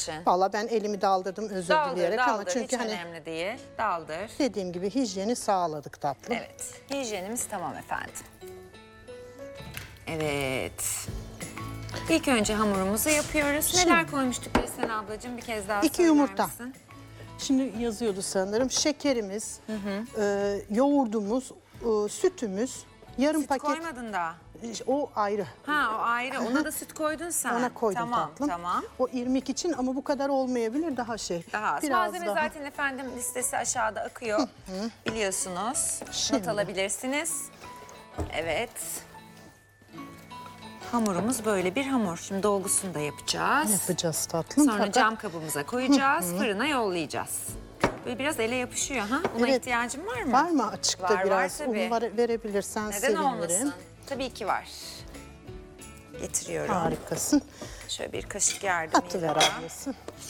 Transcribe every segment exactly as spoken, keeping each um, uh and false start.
için. Valla ben elimi daldırdım özür Daldır, dileyerek daldır. ama çünkü Hiç hani önemli değil. Daldır. dediğim gibi hijyeni sağladık tatlım. Evet. Hijyenimiz tamam efendim. Evet. İlk önce hamurumuzu yapıyoruz. Şimdi- Neler koymuştuk Gülsen ablacığım? Bir kez daha İki söyler yumurta. misin? Şimdi yazıyordu sanırım. Şekerimiz, e, yoğurdumuz, e, sütümüz, yarım Süt paket. koymadın daha. O ayrı. Ha o ayrı. Ona da süt koydun sen. Ona koydum tamam, tatlım. Tamam. O irmik için ama bu kadar olmayabilir, daha şey. Daha az. Biraz Malzeme daha. zaten efendim listesi aşağıda akıyor. Biliyorsunuz. Şimdi. Not alabilirsiniz. Evet. Hamurumuz böyle bir hamur. Şimdi dolgusunu da yapacağız. Yapacağız tatlım. Sonra Fakat cam kabımıza koyacağız. Fırına yollayacağız. Böyle biraz ele yapışıyor ha. Buna Evet. ihtiyacın var mı? var mı açıkta Var, var biraz? tabii. Onu var- verebilirsen Neden sevinirim. olmasın? Tabii ki var. Getiriyorum. Harikasın. Şöyle bir kaşık yardımıyla. Atıver ablası.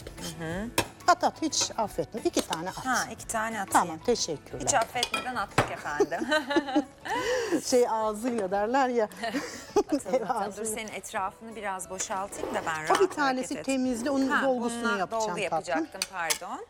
At at, hiç affetme. İki tane at. Ha iki tane atayım. Tamam, teşekkürler. Hiç affetmeden attık efendim. Şey ağzıyla derler ya. Atalım, atalım. Dur Ağzıyla. senin etrafını biraz boşaltayım da ben O rahat bir tanesi hareket et. temizli, onun Ha, dolgusunu bununla yapacağım dolgu tatlım. yapacaktım pardon.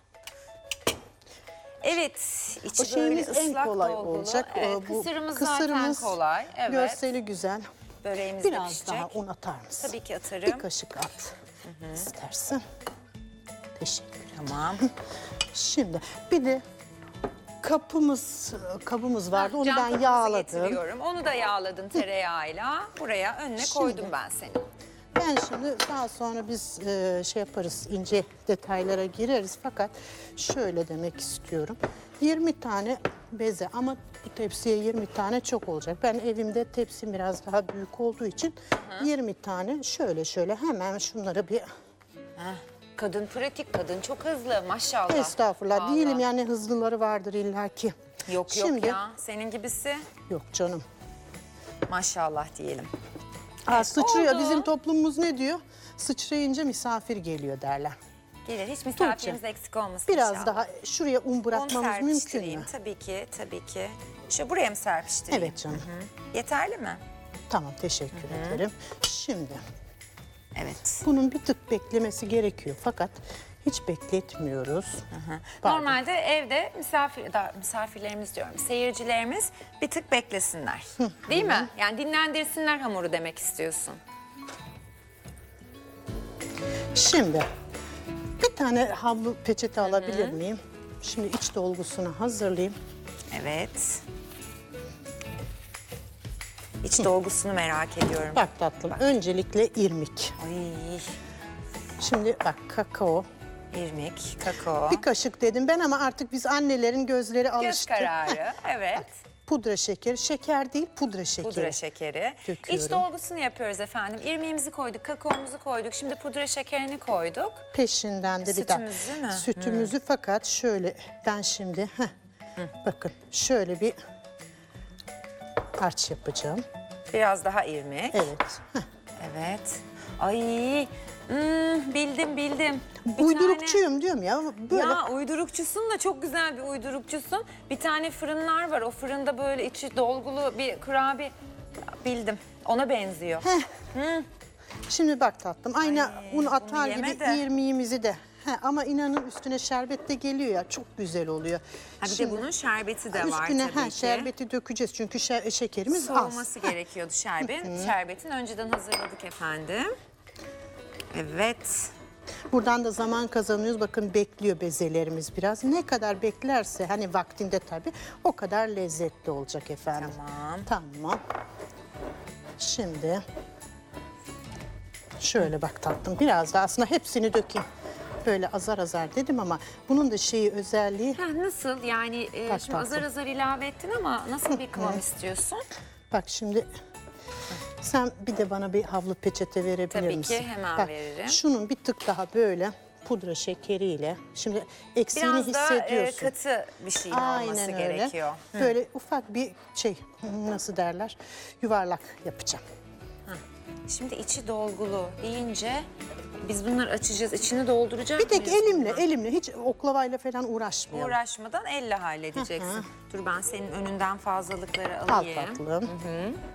Evet, içi O şeyimiz böyle en ıslak kolay dolgulu. olacak. Evet, Ee, bu kısırımız, kısırımız zaten kolay. Evet. Görseli güzel. Böreğimiz de Biraz pişecek. daha un atar mısın? Tabii ki atarım. Bir kaşık at istersen. Teşekkür ederim. Tamam. Şimdi bir de kapımız, kabımız vardı. Onu Cam ben kapımızı yağladım. getiriyorum. Onu da yağladın tereyağıyla. Buraya önüne Şimdi. koydum ben seni. Ben şimdi daha sonra biz e, şey yaparız, ince detaylara gireriz. Fakat şöyle demek istiyorum. yirmi tane beze, ama bu tepsiye yirmi tane çok olacak. Ben evimde tepsim biraz daha büyük olduğu için yirmi tane şöyle şöyle hemen şunları bir... Heh, kadın pratik, kadın çok hızlı maşallah. Estağfurullah, Vallahi. değilim yani, hızlıları vardır illaki. Yok Şimdi, yok ya, senin gibisi Yok canım. maşallah diyelim. Aa, sıçrıyor. oldu. Bizim toplumumuz ne diyor? Sıçrayınca misafir geliyor derler. Gelir, hiç misafirimiz eksik olmasın Biraz inşallah. daha şuraya un Onu bırakmamız mümkün serpiştireyim. mü? Tabii ki, tabii ki. Şu buraya mı serpiştireyim? Evet canım. Yeterli mi? Tamam, teşekkür ederim. Şimdi Evet. bunun bir tık beklemesi gerekiyor fakat hiç bekletmiyoruz. Pardon. Normalde evde misafir, da, misafirlerimiz diyorum, seyircilerimiz bir tık beklesinler. Değil mi? Yani dinlendirsinler hamuru demek istiyorsun. Şimdi bir tane havlu peçete alabilir miyim? Şimdi iç dolgusunu hazırlayayım. Evet. İç dolgusunu merak ediyorum. Bak tatlım, öncelikle irmik. Ay, Şimdi bak, kakao. irmik, kakao, Bir kaşık dedim ben ama artık biz annelerin gözleri göz alıştı. kararı, evet. Pudra şekeri, şeker değil pudra şekeri. Pudra şekeri. Döküyorum. İç dolgusunu yapıyoruz efendim. İrmiğimizi koyduk, kakaomuzu koyduk. Şimdi pudra şekerini koyduk. Peşinden de bir daha. Sütümüzü mü? Sütümüzü fakat şöyle ben şimdi heh, bakın şöyle bir harç yapacağım. Biraz daha irmik. Evet. Heh. Evet. Ay, hmm, bildim bildim. Bir Uydurukçuyum diyorum ya böyle. Tane, ya uydurukçusun da çok güzel bir uydurukçusun. Bir tane fırınlar var. O fırında böyle içi dolgulu bir kurabiye. Bildim. Ona benziyor. Şimdi bak tatlım, aynı Ay, un onu atar yeme gibi de. irmiğimizi de. He, ama inanın üstüne şerbet de geliyor ya, çok güzel oluyor. Ha, bir Şimdi de bunun şerbeti de var üstüne tabii he, ki. şerbeti dökeceğiz çünkü şer- şekerimiz az. Soğuması gerekiyordu şerbet. Şerbetin önceden hazırladık efendim. Evet. Buradan da zaman kazanıyoruz. Bakın bekliyor bezelerimiz biraz. Ne kadar beklerse hani vaktinde tabii o kadar lezzetli olacak efendim. Tamam. Tamam. Şimdi şöyle bak tatlım, biraz da aslında hepsini dökeyim. Böyle azar azar dedim ama bunun da şeyi, özelliği, Ha, nasıl yani e, Bak, şimdi bak, azar bak. azar ilave ettin ama nasıl bir kıvam istiyorsun? bak şimdi sen bir de bana bir havlu peçete verebilir Tabii ki, misin? hemen Bak, veririm. Şunun bir tık daha böyle pudra şekeriyle, şimdi eksiğini Biraz da e, hissediyorsun. katı bir şeyin olması Aynen öyle. gerekiyor. Böyle ufak bir şey, nasıl derler, yuvarlak yapacağım. Şimdi içi dolgulu deyince biz bunları açacağız, içini dolduracak Bir tek mıyız elimle, bundan? elimle hiç oklavayla falan uğraşmayalım. Uğraşmadan elle halledeceksin. Dur ben senin önünden fazlalıkları Al alayım. tatlım.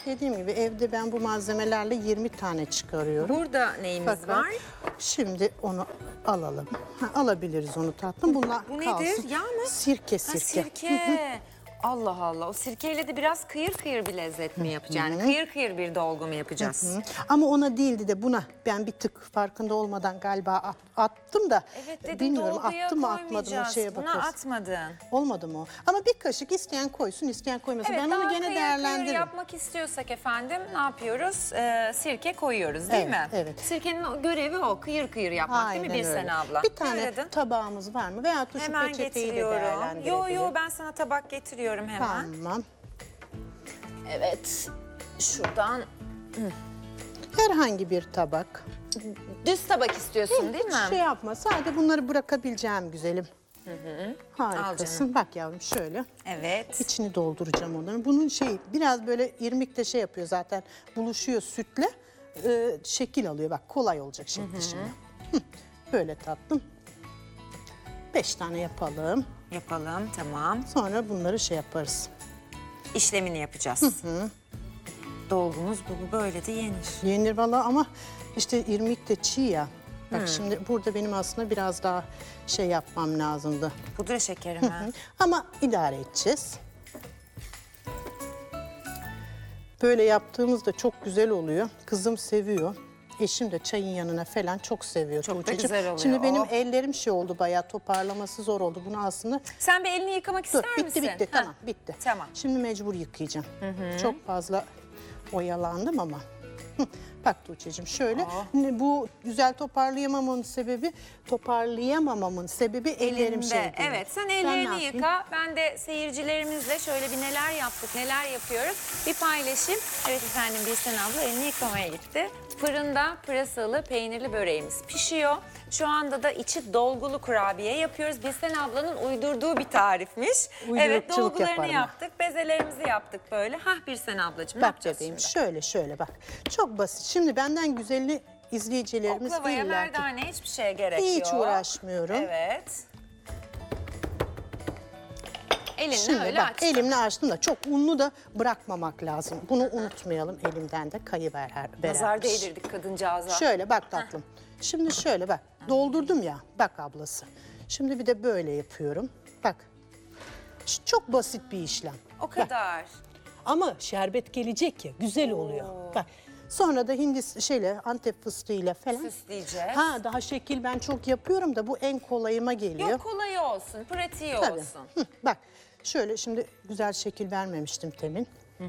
dediğim gibi evde ben bu malzemelerle yirmi tane çıkarıyorum. Burada neyimiz Fakat var? şimdi onu alalım. Ha, alabiliriz onu tatlım. Bunlar Bu kalsın. nedir? Yağ mı? Sirke, Ha, sirke. sirke. Allah Allah. O sirkeyle de biraz kıyır kıyır bir lezzet mi yapacağız? Yani kıyır kıyır bir dolgu mu yapacağız? Hı. Ama ona değildi de buna ben bir tık farkında olmadan galiba at- attım da Evet dedim, bilmiyorum dolguya attım mı atmadım mı koymayacağız. şeye Buna bakarız. atmadın. Olmadı mı o? Ama bir kaşık isteyen koysun, isteyen koymasın. Evet, ben daha onu gene kıyır kıyır değerlendiririm. yapmak istiyorsak efendim ne yapıyoruz? Ee, sirke koyuyoruz değil Evet, mi? evet. Sirkenin o görevi o. Kıyır kıyır yapmak değil mi Aynen bir öyle. sene abla? Bir tane Devredin. tabağımız var mı? Veya şu Hemen peçeteyi de getiriyorum. değerlendirebilirim. Yo yo ben sana tabak getiriyorum hemen. Tamam. Evet. Şuradan Herhangi bir tabak. düz tabak istiyorsun değil mi? Hiç şey yapma. Sadece bunları bırakabileceğim güzelim. Harikasın. canım. Bak yavrum şöyle. Evet. İçini dolduracağım onların. Bunun şeyi biraz böyle irmikte şey yapıyor zaten. Buluşuyor sütle. e, şekil alıyor. Bak kolay olacak şekli şimdi. Hı, böyle tatlım. Beş tane yapalım. Yapalım tamam. Sonra bunları şey yaparız. İşlemini yapacağız. Dolgumuz bu, bu böyle de yenir. Yenir valla ama işte irmik de çiğ ya. Bak şimdi burada benim aslında biraz daha şey yapmam lazımdı. Pudra şekeri mi? Ama idare edeceğiz. Böyle yaptığımızda çok güzel oluyor. Kızım seviyor. Eşim de çayın yanına falan çok seviyor. Çok da Tuğçe'cim. güzel oluyor. Şimdi benim Oh. ellerim şey oldu bayağı toparlaması zor oldu. Bunu aslında Sen bir elini yıkamak dur ister bitti misin? bitti Heh. tamam bitti. Tamam. Şimdi mecbur yıkayacağım. Çok fazla oyalandım ama. Hı, bak Tuğçe'cim şöyle Oh. ne- bu güzel toparlayamamamın sebebi toparlayamamamın sebebi ellerim Elinde. şey değil. Evet sen Ben ne ellerini yapayım? yıka. Ben de seyircilerimizle şöyle bir neler yaptık, neler yapıyoruz bir paylaşayım. Evet efendim Birsen abla elini yıkamaya gitti. Fırında pırasalı peynirli böreğimiz pişiyor. Şu anda da içi dolgulu kurabiye yapıyoruz. Birsen ablanın uydurduğu bir tarifmiş. Evet Uydurukçuluk dolgularını yaparım ben. yaptık, bezelerimizi yaptık böyle. Hah Birsen ablacığım ne Bak yapacağız bebeğim şimdi? şöyle şöyle bak. Çok basit. Şimdi benden güzelini izleyicilerimiz Oklavaya, illa ki. merdane hiçbir şeye gerek Hiç yok. uğraşmıyorum. Evet. Elinle Şimdi öyle bak açtın. elimle açtım da çok unlu da bırakmamak lazım. Bunu unutmayalım elimden de kayıver her Nazar beraber. değdirdik kadıncağıza. Şöyle bak tatlım. Şimdi şöyle bak. Doldurdum ya. Bak ablası. Şimdi bir de böyle yapıyorum. Bak. Ş- Çok basit bir işlem. O Bak. kadar. Ama şerbet gelecek ya. Güzel oluyor. Bak. Sonra da hindi şeyle Antep fıstığıyla falan. Süsleyeceğiz. Ha daha şekil ben çok yapıyorum da bu en kolayıma geliyor. Yok kolayı olsun, pratiği Tabii. olsun. Hı, bak şöyle şimdi güzel şekil vermemiştim temin.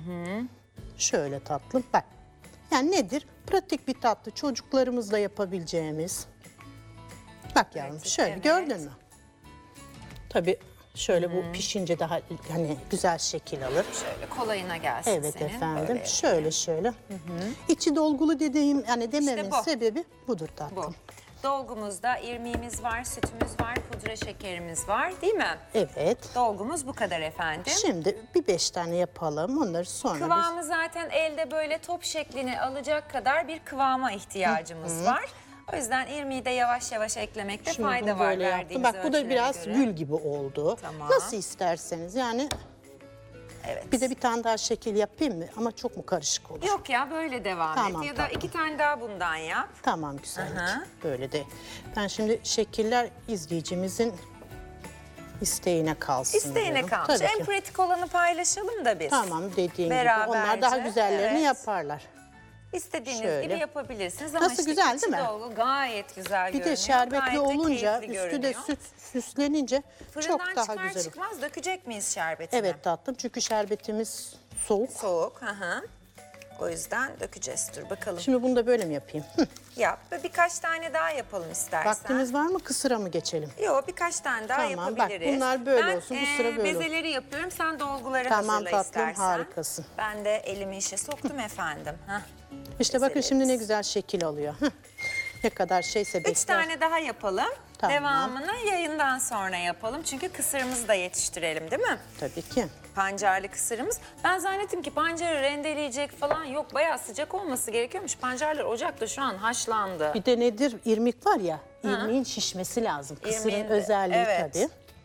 Şöyle tatlım bak. Yani nedir? Pratik bir tatlı çocuklarımızla yapabileceğimiz. Bak yavrum Pratik, şöyle evet. gördün mü? Tabii şöyle bu pişince daha hani güzel şekil alır. Şöyle kolayına gelsin Evet senin. efendim. Böyle Şöyle şöyle. İçi dolgulu dediğim yani dememin bu. sebebi budur tatlım. bu. Dolgumuzda irmiğimiz var, sütümüz var, pudra şekerimiz var değil mi? Evet. Dolgumuz bu kadar efendim. Şimdi bir beş tane yapalım. Onları sonra biz... Kıvamı zaten elde böyle top şeklini alacak kadar bir kıvama ihtiyacımız var. O yüzden irmiği de yavaş yavaş eklemekte Şimdi fayda bunu var böyle yaptım. verdiğimiz Bak bu da ölçülere biraz göre. gül gibi oldu. Tamam. Nasıl isterseniz yani Evet. bir de bir tane daha şekil yapayım mı? Ama çok mu karışık olur? Yok ya böyle devam Tamam, et. Ya da tamam. iki tane daha bundan yap. Tamam güzellik. Aha. Böyle de. Ben şimdi şekiller izleyicimizin isteğine kalsın. İsteğine diyorum. kalmış. Tabii En ki. pratik olanı paylaşalım da biz. Tamam dediğin Beraberce, gibi. Onlar daha güzellerini evet. yaparlar. İstediğiniz Şöyle. gibi yapabilirsiniz. Ama Nasıl, işte güzel içi değil mi? dolgu gayet güzel Bir görünüyor. de şerbetli Gayet de olunca keyifli üstü de görünüyor. süt süslenince Fırından çok daha çıkar güzel olur. çıkmaz dökecek miyiz şerbetini? Evet tatlım çünkü şerbetimiz soğuk. Soğuk. Hı hı. O yüzden dökeceğiz. Dur bakalım. Şimdi bunu da böyle mi yapayım? Hı. Yap ve birkaç tane daha yapalım istersen. Vaktimiz var mı? Kısıra mı geçelim? Yok birkaç tane daha Tamam, bak, yapabiliriz. bunlar böyle ben, olsun, bu sıra e, böyle bezeleri yapıyorum. Sen dolguları Tamam hazırla tatlım, istersen. harikasın. Ben de elimi işe soktum efendim. Hah. İşte bakın Bezelerimiz. şimdi ne güzel şekil alıyor. Hıh. Ne kadar şeyse bekler. Üç tane daha yapalım. Tamam. Devamını yayından sonra yapalım. Çünkü kısırımızı da yetiştirelim değil mi? Tabii ki. Pancarlı kısırımız. Ben zannettim ki pancarı rendeleyecek falan yok. Bayağı sıcak olması gerekiyormuş. Pancarlar ocakta şu an haşlandı. Bir de nedir? İrmik var ya, irmiğin şişmesi lazım. Kısırın İrmiğin de, özelliği evet. tabii.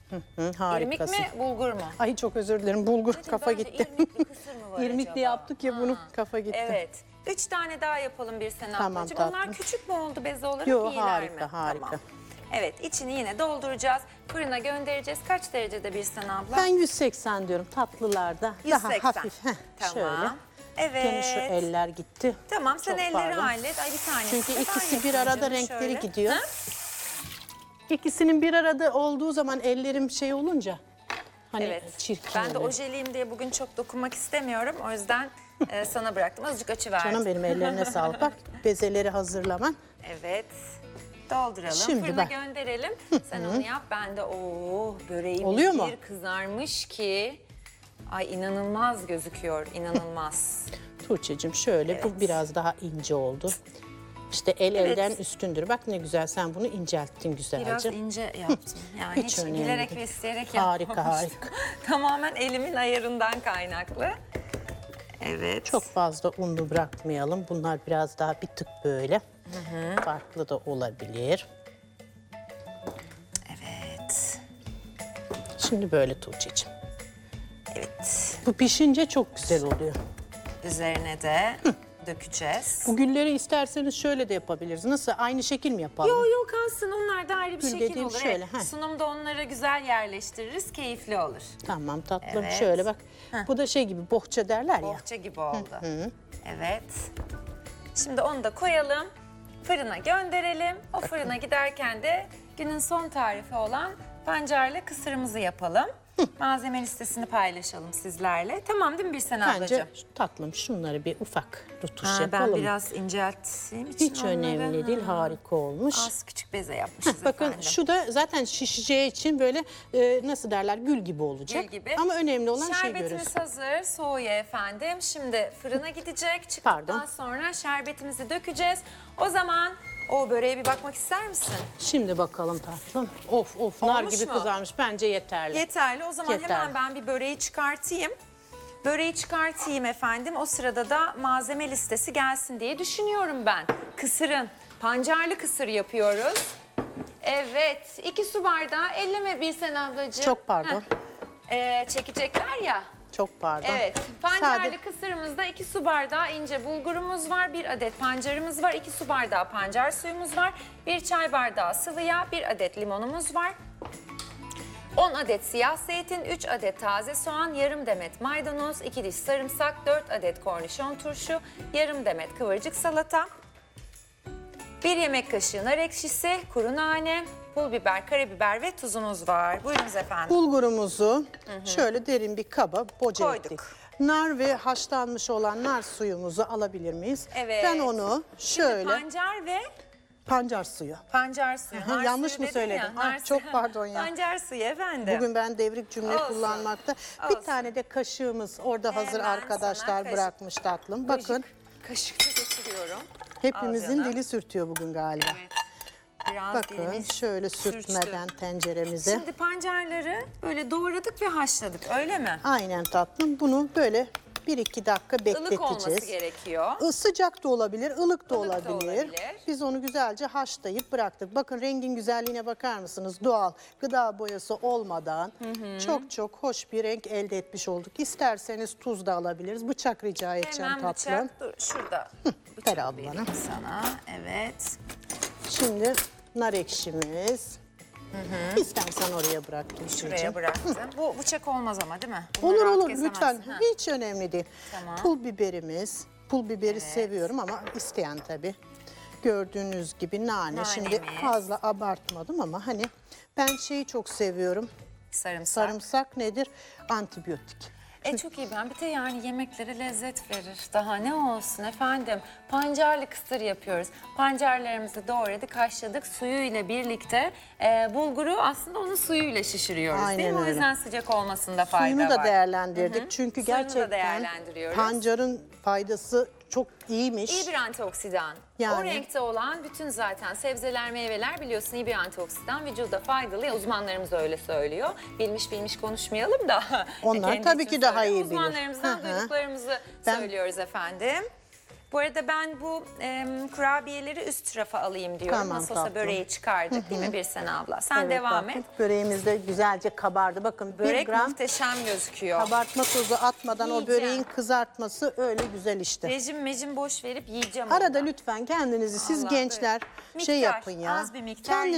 Hı, İrmik harikasın. mi, bulgur mu? Ay çok özür dilerim. Bulgur kafa Bence gitti. İrmikli kısır mı var İrmikli acaba? yaptık ya bunu Ha, kafa gitti. Evet. Üç tane daha yapalım bir sene Tamam, ablacığım. tatlım. Onlar küçük mü oldu beze olarak, Yo, iyiler harika, mi? harika. Tamam. Evet, içini yine dolduracağız. Fırına göndereceğiz. Kaç derecede bir sene abla? Ben yüz seksen diyorum tatlılarda. yüz seksen. Daha hafif. Heh, Tamam. Şöyle. Evet. Gene şu eller gitti. Tamam, sen Çok elleri pardon. hallet. Ay bir tanesi. Çünkü de ben ikisi bir yapayım arada canım renkleri şöyle. gidiyor. Ha? İkisinin bir arada olduğu zaman ellerim şey olunca hani Evet. çirkin Ben de oluyor. ojeliyim diye bugün çok dokunmak istemiyorum. O yüzden e, sana bıraktım. Azıcık açıverdim. Canım benim ellerine sağlık. Bak bezeleri hazırlaman. Evet. Dolduralım. Şimdi Fırına ben- gönderelim. Sen onu yap. Ben de o böreğim Oluyor mu? bir kızarmış ki. Ay inanılmaz gözüküyor. İnanılmaz. Tuğçe'cim şöyle Evet. bu biraz daha ince oldu. İşte el Evet. elden üstündür. Bak ne güzel sen bunu incelttin güzelce. Biraz ince yaptım. Yani Hiç hiç, önemli bilerek değil. ve isteyerek Harika, yapmamıştım. harika. Tamamen elimin ayarından kaynaklı. Evet. Çok fazla unlu bırakmayalım. Bunlar biraz daha bir tık böyle. Farklı da olabilir. Evet. Şimdi böyle Tuğçe'cim. Evet. Bu pişince çok güzel oluyor. Üzerine de dökeceğiz. Bu gülleri isterseniz şöyle de yapabiliriz. Nasıl? Aynı şekil mi yapalım? Yok yok kalsın, onlar da ayrı bir Gül şekil dediğim olur. şöyle, Evet. heh. Sunumda onları güzel yerleştiririz, keyifli olur. Tamam tatlım. Evet. Şöyle bak. Bu da şey gibi bohça derler ya. Bohça gibi oldu. Evet. Şimdi onu da koyalım. Fırına gönderelim. O fırına giderken de günün son tarifi olan pancarlı kısırımızı yapalım. Malzeme listesini paylaşalım sizlerle. Tamam değil mi bir sene Bence ablacığım? tatlım şunları bir ufak rutuş Ha, yapalım. ben mı? biraz incelttiğim için Hiç önemli onları, değil. ha, Harika olmuş. Az küçük beze yapmışız Bakın efendim. şu da zaten şişeceği için böyle e, nasıl derler gül gibi olacak. Gül gibi. Ama önemli olan şey Şerbetimiz görüyoruz. hazır, soğuyor efendim. Şimdi fırına gidecek. Çıktıktan Pardon. sonra şerbetimizi dökeceğiz. O zaman o böreğe bir bakmak ister misin? Şimdi bakalım tatlım. Of of nar Olmuş gibi mu? kızarmış. Bence yeterli. Yeterli. O zaman Yeterli. hemen ben bir böreği çıkartayım. Böreği çıkartayım efendim. O sırada da malzeme listesi gelsin diye düşünüyorum ben. Kısırın, pancarlı kısır yapıyoruz. Evet, iki su bardağı, elleme bir sen ablacığım. Çok pardon. Heh. Ee, çekecekler ya. Çok pardon. Evet, pancarlı Sade. kısırımızda iki su bardağı ince bulgurumuz var, bir adet pancarımız var, iki su bardağı pancar suyumuz var, bir çay bardağı sıvı yağ, bir adet limonumuz var. on adet siyah zeytin, üç adet taze soğan, yarım demet maydanoz, iki diş sarımsak, dört adet kornişon turşu, yarım demet kıvırcık salata, bir yemek kaşığı nar ekşisi, kuru nane, pul biber, karabiber ve tuzumuz var. Buyurunuz efendim. Bulgurumuzu şöyle derin bir kaba boca Koyduk. ettik. Nar ve haşlanmış olan nar suyumuzu alabilir miyiz? Evet. Ben onu şöyle Pancar ve pancar suyu. pancar suyu. Aha, Nar yanlış suyu mı dedin söyledim? ya, Ah, nar çok suyu. pardon ya. Pancar suyu efendim. Bugün ben devrik cümle Olsun. kullanmakta. Olsun. Bir tane de kaşığımız orada hazır Hemen sana arkadaşlar kaşık- bırakmış tatlım. Bakın Kaşıkla getiriyorum. hepimizin Al canım. dili sürtüyor bugün galiba. Evet. Biraz Bakın dilimiz şöyle sürçtü. sürtmeden tenceremize. Şimdi pancarları böyle doğradık ve haşladık öyle mi? Aynen tatlım. Bunu böyle bir iki dakika Ilık olması bekleteceğiz. gerekiyor. I- Sıcak da olabilir, ılık da Ilık da olabilir. olabilir. Biz onu güzelce haşlayıp bıraktık. Bakın rengin güzelliğine bakar mısınız? Doğal, gıda boyası olmadan çok çok hoş bir renk elde etmiş olduk. İsterseniz tuz da alabiliriz. Bıçak rica edeceğim Hemen tatlım. bıçak dur şurada. ver Bıçak abla vereyim bana. sana. Evet. Şimdi nar ekşimiz. İstersen oraya bırak. Şuraya Tuğçe'cim. bıraktım. Bu bıçak olmaz ama değil mi? Bunu Olur rahat olur kesemezsin. lütfen. Ha. Hiç önemli değil. Tamam. Pul biberimiz. Pul biberi seviyorum ama isteyen tabii. Gördüğünüz gibi nane. Şimdi Nanemiz. fazla abartmadım ama hani ben şeyi çok seviyorum. Sarımsak. Sarımsak nedir? Antibiyotik. E çok iyi, ben bir de yani yemeklere lezzet verir. Daha ne olsun efendim. Pancarlı kısır yapıyoruz. Pancarlarımızı doğradık, haşladık. Suyuyla birlikte e, bulguru aslında onun suyuyla şişiriyoruz değil Aynen mi? O öyle. yüzden sıcak olmasında fayda Suyunu da var. değerlendirdik. Çünkü Suyunu da gerçekten değerlendiriyoruz. pancarın faydası çok iyiymiş. İyi bir antioksidan. O Yani. renkte olan bütün zaten sebzeler, meyveler biliyorsun iyi bir antioksidan. Vücuda faydalı. Uzmanlarımız öyle söylüyor. Bilmiş bilmiş konuşmayalım da. Onlar Kendi tabii için ki daha söylüyorum. iyi bilir. Uzmanlarımızdan Hı hı. duyduklarımızı Ben- söylüyoruz efendim. Bu arada ben bu e, kurabiyeleri üst rafa alayım diyorum. Tamam, Nasıl olsa tatlım. böreği çıkardık değil mi Birsen abla? Sen Evet, devam bakın, et. Böreğimiz de güzelce kabardı. Bakın bir Börek gram muhteşem gözüküyor. kabartma tozu atmadan o Yiyeceğim. böreğin kızartması öyle güzel işte. Rejim mecim boş verip yiyeceğim Arada ondan. lütfen kendinizi siz Allah, gençler evet. şey Miktar, yapın ya. az bir miktar Kendi